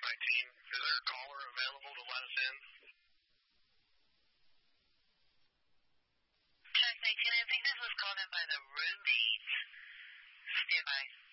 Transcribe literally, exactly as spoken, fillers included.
nineteen. Is there a caller available to let us in? Test nineteen, I think this was called in by the Rubies. Stand by.